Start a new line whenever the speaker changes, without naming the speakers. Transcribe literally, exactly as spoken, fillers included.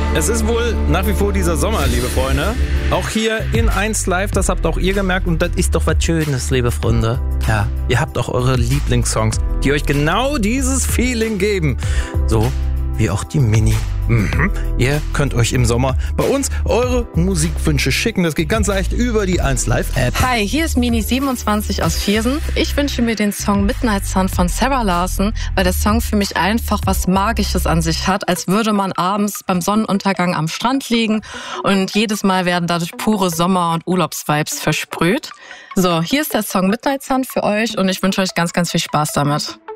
Es ist wohl nach wie vor dieser Sommer, liebe Freunde. Auch hier in eins Live, das habt auch ihr gemerkt. Und das ist doch was Schönes, liebe Freunde. Ja, ihr habt auch eure Lieblingssongs, die euch genau dieses Feeling geben. So wie auch die Mini. Mhm. Ihr könnt euch im Sommer bei uns eure Musikwünsche schicken. Das geht ganz leicht über die eins Live App.
Hi, hier ist Mini siebenundzwanzig aus Viersen. Ich wünsche mir den Song Midnight Sun von Sarah Larson, weil der Song für mich einfach was Magisches an sich hat, als würde man abends beim Sonnenuntergang am Strand liegen und jedes Mal werden dadurch pure Sommer- und Urlaubsvibes versprüht. So, hier ist der Song Midnight Sun für euch und ich wünsche euch ganz, ganz viel Spaß damit.